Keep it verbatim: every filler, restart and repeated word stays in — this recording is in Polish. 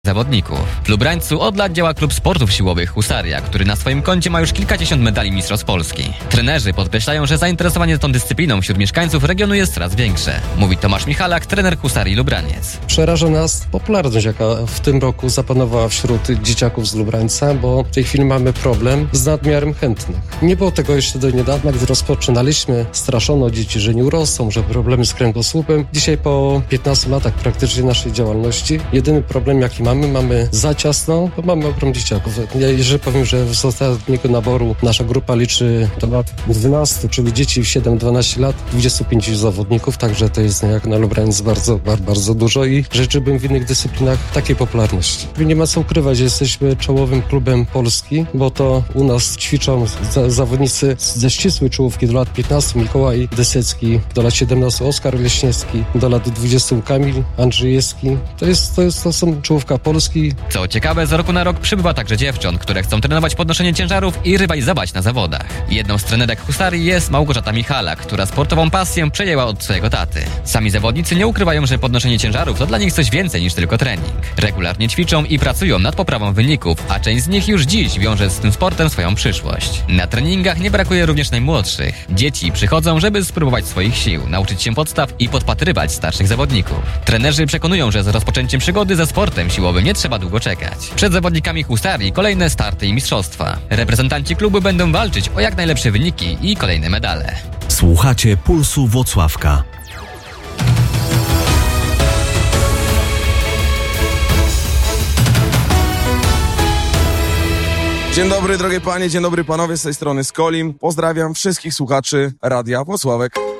zawodników. W Lubrańcu od lat działa klub sportów siłowych Husaria, który na swoim koncie ma już kilkadziesiąt medali mistrzostw Polski. Trenerzy podkreślają, że zainteresowanie tą dyscypliną wśród mieszkańców regionu jest coraz większe. Mówi Tomasz Michalak, trener Husarii Lubraniec. Przeraża nas popularność, jaka w tym roku zapanowała wśród dzieciaków z Lubrańca, bo w tej chwili mamy problem z nadmiarem chętnych. Nie było tego jeszcze do niedawna, gdy rozpoczynaliśmy. Straszono dzieci, że nie urosną, że problemy z kręgosłupem. Dzisiaj po piętnastu latach praktycznie naszej działalności, jedyny problem jaki mamy, mamy za ciasno, bo mamy ogrom dzieciaków. Ja jeżeli powiem, że z ostatniego naboru nasza grupa liczy do lat dwunastu, czyli dzieci siedem dwanaście lat, dwudziestu pięciu zawodników, także to jest jak na Lubraniec bardzo, bardzo dużo i życzyłbym w innych dyscyplinach takiej popularności. Nie ma co ukrywać, że jesteśmy czołowym klubem Polski, bo to u nas ćwiczą za, zawodnicy ze ścisłej czołówki do lat piętnastu, Mikołaj Desecki, do lat siedemnastu Oskar Leśniewski, do lat dwudziestu Kamil Andrzejewski. To jest, to jest, to są czołówka Polski. Co ciekawe, z roku na rok przybywa także dziewcząt, które chcą trenować podnoszenie ciężarów i rywalizować na zawodach. Jedną z trenerek Husarii jest Małgorzata Michalak, która sportową pasję przejęła od swojego taty. Sami zawodnicy nie ukrywają, że podnoszenie ciężarów to dla nich coś więcej niż tylko trening. Regularnie ćwiczą i pracują nad poprawą wyników, a część z nich już dziś wiąże z tym sportem swoją przyszłość. Na treningach nie brakuje również najmłodszych. Dzieci przychodzą, żeby spróbować swoich sił, nauczyć się podstaw i podpatrywać starszych zawodników. Trenerzy przekonują, że z rozpoczęciem przygody ze sportem siłowym nie trzeba długo czekać. Przed zawodnikami Husarii kolejne starty i mistrzostwa. Reprezentanci klubu będą walczyć o jak najlepsze wyniki i kolejne medale. Słuchacie Pulsu Włocławka. Dzień dobry, drogie panie, dzień dobry panowie, z tej strony Skolim. Pozdrawiam wszystkich słuchaczy Radia Włocławek.